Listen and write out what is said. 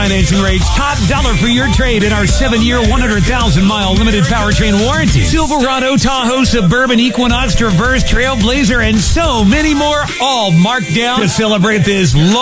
financing rates. Top dollar for your trade in our 7-year, 100,000-mile limited powertrain warranty. Silverado, Tahoe, Suburban, Equinox, Traverse, Trailblazer, and so many more, all marked down to celebrate this